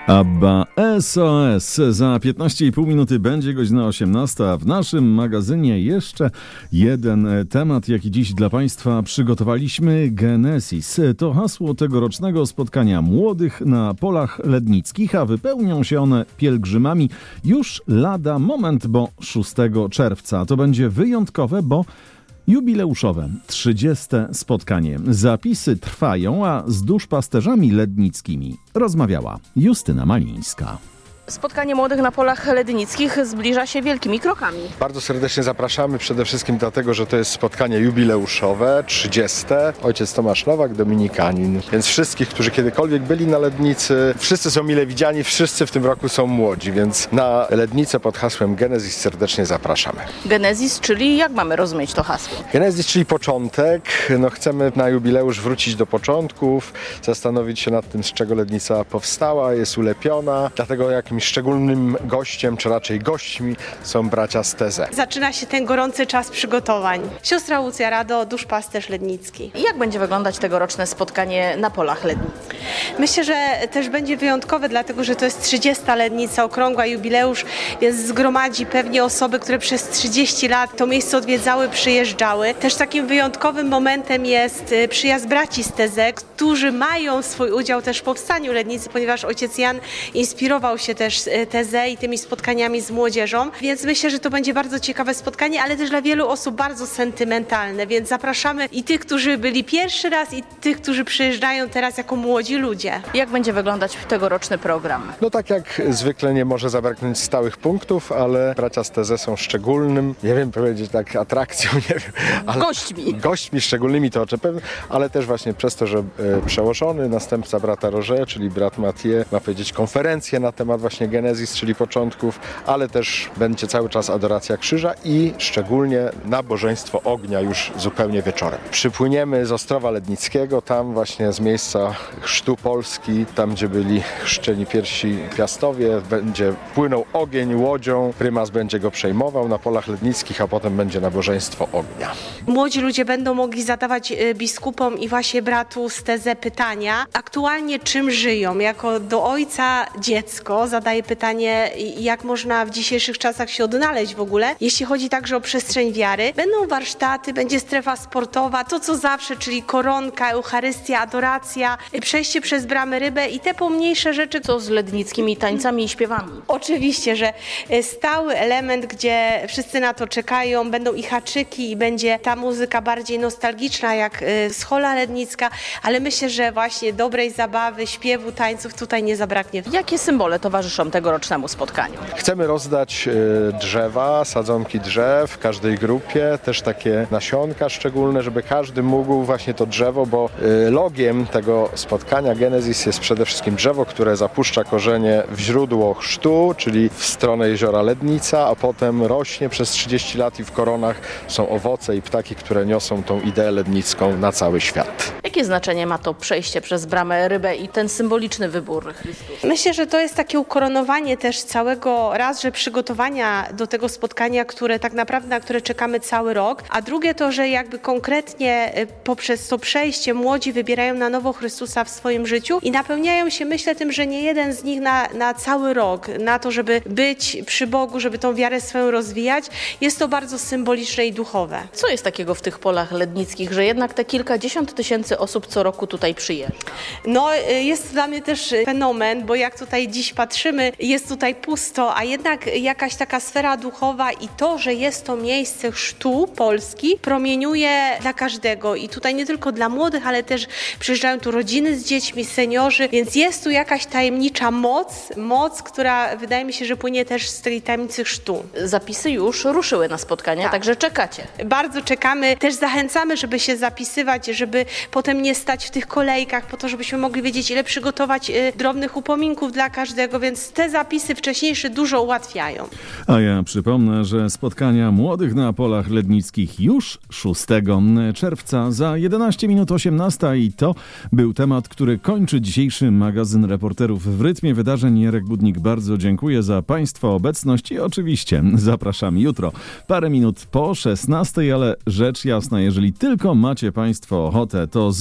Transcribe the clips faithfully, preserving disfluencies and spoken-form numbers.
ABBA S O S. Za piętnaście i pół minuty będzie godzina osiemnasta, a w naszym magazynie jeszcze jeden temat, jaki dziś dla Państwa przygotowaliśmy. Genesis to hasło tegorocznego spotkania młodych na polach lednickich, a wypełnią się one pielgrzymami już lada moment, bo szóstego czerwca. To będzie wyjątkowe, bo jubileuszowe, trzydzieste spotkanie. Zapisy trwają, a z duszpasterzami lednickimi rozmawiała Justyna Malińska. Spotkanie młodych na polach lednickich zbliża się wielkimi krokami. Bardzo serdecznie zapraszamy, przede wszystkim dlatego, że to jest spotkanie jubileuszowe, trzydzieste. Ojciec Tomasz Nowak, dominikanin. Więc wszystkich, którzy kiedykolwiek byli na Lednicy, wszyscy są mile widziani, wszyscy w tym roku są młodzi, więc na Lednicę pod hasłem Genesis serdecznie zapraszamy. Genesis, czyli jak mamy rozumieć to hasło? Genesis, czyli początek. No, chcemy na jubileusz wrócić do początków, zastanowić się nad tym, z czego Lednica powstała, jest ulepiona. Dlatego jak szczególnym gościem, czy raczej gośćmi są bracia z Teze. Zaczyna się ten gorący czas przygotowań. Siostra Łucja Rado, duszpasterz lednicki. I jak będzie wyglądać tegoroczne spotkanie na polach lednickich? Myślę, że też będzie wyjątkowe, dlatego że to jest trzydziesta Lednica, okrągła jubileusz, więc zgromadzi pewnie osoby, które przez trzydzieści lat to miejsce odwiedzały, przyjeżdżały. Też takim wyjątkowym momentem jest przyjazd braci z Teze, którzy mają swój udział też w powstaniu Lednicy, ponieważ ojciec Jan inspirował się też Tezę i tymi spotkaniami z młodzieżą, więc myślę, że to będzie bardzo ciekawe spotkanie, ale też dla wielu osób bardzo sentymentalne, więc zapraszamy i tych, którzy byli pierwszy raz, i tych, którzy przyjeżdżają teraz jako młodzi ludzie. Jak będzie wyglądać tegoroczny program? No tak jak zwykle nie może zabraknąć stałych punktów, ale bracia z Teze są szczególnym, nie wiem powiedzieć tak, atrakcją, nie wiem. Ale gośćmi. Gośćmi szczególnymi to oczywiście, ale też właśnie przez to, że e, przełożony następca brata Roger, czyli brat Mathieu, ma powiedzieć konferencję na temat właśnie Genesis, czyli początków, ale też będzie cały czas adoracja krzyża i szczególnie nabożeństwo ognia już zupełnie wieczorem. Przypłyniemy z Ostrowa Lednickiego, tam właśnie z miejsca chrztu Polski, tam gdzie byli chrzczeni pierwsi piastowie, będzie płynął ogień łodzią, prymas będzie go przejmował na polach lednickich, a potem będzie nabożeństwo ognia. Młodzi ludzie będą mogli zadawać biskupom i właśnie bratu z Teze pytania, aktualnie czym żyją. Jako do ojca dziecko zadaje pytanie, jak można w dzisiejszych czasach się odnaleźć w ogóle, jeśli chodzi także o przestrzeń wiary. Będą warsztaty, będzie strefa sportowa, to co zawsze, czyli koronka, Eucharystia, adoracja, przejście przez bramę Rybę i te pomniejsze rzeczy. Co z lednickimi tańcami i śpiewami? Oczywiście, że stały element, gdzie wszyscy na to czekają, będą i haczyki i będzie ta muzyka bardziej nostalgiczna jak schola lednicka, ale myślę, że właśnie dobrej zabawy, śpiewu, tańców tutaj nie zabraknie. Jakie symbole towarzyszą tegorocznemu spotkaniu? Chcemy rozdać y, drzewa, sadzonki drzew w każdej grupie, też takie nasionka szczególne, żeby każdy mógł właśnie to drzewo, bo y, logiem tego spotkania Genesis jest przede wszystkim drzewo, które zapuszcza korzenie w źródło chrztu, czyli w stronę jeziora Lednica, a potem rośnie przez trzydzieści lat i w koronach są owoce i ptaki, które niosą tą ideę lednicką na cały świat. Jakie znaczenie ma to przejście przez bramę Rybę i ten symboliczny wybór Chrystusa? Myślę, że to jest takie ukoronowanie też całego, raz, że przygotowania do tego spotkania, które tak naprawdę, na które czekamy cały rok, a drugie to, że jakby konkretnie poprzez to przejście młodzi wybierają na nowo Chrystusa w swoim życiu i napełniają się, myślę, tym, że nie jeden z nich na, na cały rok, na to, żeby być przy Bogu, żeby tą wiarę swoją rozwijać, jest to bardzo symboliczne i duchowe. Co jest takiego w tych polach lednickich, że jednak te kilkadziesiąt tysięcy osób co roku tutaj przyjeżdża? No, jest to dla mnie też fenomen, bo jak tutaj dziś patrzymy, jest tutaj pusto, a jednak jakaś taka sfera duchowa i to, że jest to miejsce chrztu Polski, promieniuje dla każdego i tutaj nie tylko dla młodych, ale też przyjeżdżają tu rodziny z dziećmi, seniorzy, więc jest tu jakaś tajemnicza moc, moc, która wydaje mi się, że płynie też z tej tajemnicy chrztu. Zapisy już ruszyły na spotkania, tak. Także czekacie. Bardzo czekamy, też zachęcamy, żeby się zapisywać, żeby potem nie stać w tych kolejkach, po to, żebyśmy mogli wiedzieć, ile przygotować y, drobnych upominków dla każdego, więc te zapisy wcześniejsze dużo ułatwiają. A ja przypomnę, że spotkania młodych na polach lednickich już szóstego czerwca za jedenaście minut osiemnasta i to był temat, który kończy dzisiejszy magazyn Reporterów w rytmie wydarzeń. Jarek Budnik, bardzo dziękuję za Państwa obecność i oczywiście zapraszam jutro parę minut po szesnastej, ale rzecz jasna, jeżeli tylko macie Państwo ochotę, to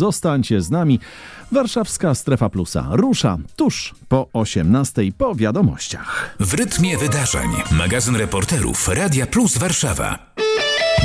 Zostańcie z nami. Warszawska Strefa Plusa rusza tuż po osiemnastej po wiadomościach. W rytmie wydarzeń. Magazyn reporterów Radia Plus Warszawa.